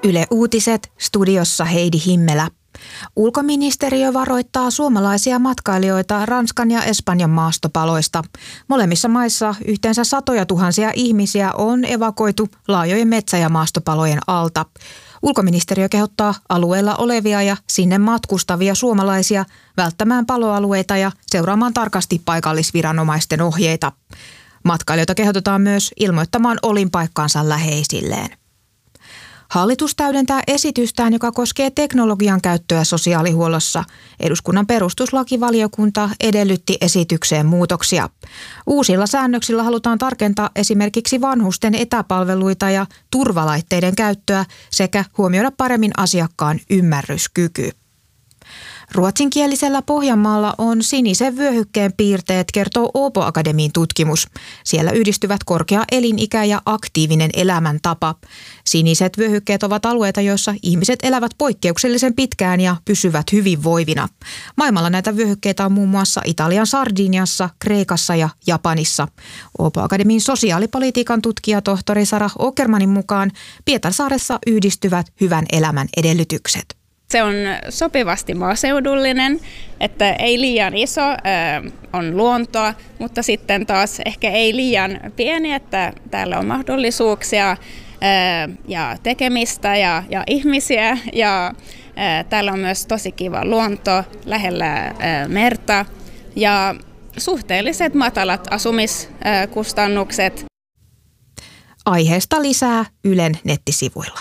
Yle Uutiset, studiossa Heidi Himmelä. Ulkoministeriö varoittaa suomalaisia matkailijoita Ranskan ja Espanjan maastopaloista. Molemmissa maissa yhteensä satoja tuhansia ihmisiä on evakuoitu laajojen metsä- ja maastopalojen alta. Ulkoministeriö kehottaa alueella olevia ja sinne matkustavia suomalaisia välttämään paloalueita ja seuraamaan tarkasti paikallisviranomaisten ohjeita. Matkailijoita kehotetaan myös ilmoittamaan olinpaikkaansa läheisilleen. Hallitus täydentää esitystään, joka koskee teknologian käyttöä sosiaalihuollossa. Eduskunnan perustuslakivaliokunta edellytti esitykseen muutoksia. Uusilla säännöksillä halutaan tarkentaa esimerkiksi vanhusten etäpalveluita ja turvalaitteiden käyttöä sekä huomioida paremmin asiakkaan ymmärryskyky. Ruotsinkielisellä Pohjanmaalla on sinisen vyöhykkeen piirteet, kertoo Åbo Akademin tutkimus. Siellä yhdistyvät korkea elinikä ja aktiivinen elämäntapa. Siniset vyöhykkeet ovat alueita, joissa ihmiset elävät poikkeuksellisen pitkään ja pysyvät hyvinvoivina. Maailmalla näitä vyöhykkeitä on muun muassa Italian Sardiniassa, Kreikassa ja Japanissa. Åbo Akademin sosiaalipolitiikan tutkija tohtori Sara Åkermanin mukaan Pietarsaaressa yhdistyvät hyvän elämän edellytykset. Se on sopivasti maaseudullinen, että ei liian iso, on luontoa, mutta sitten taas ehkä ei liian pieni, että täällä on mahdollisuuksia ja tekemistä ja ihmisiä. Ja täällä on myös tosi kiva luonto lähellä merta ja suhteelliset matalat asumiskustannukset. Aiheesta lisää Ylen nettisivuilla.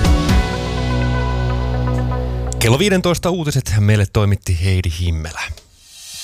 Kello 15 uutiset meille toimitti Heidi Himmelä.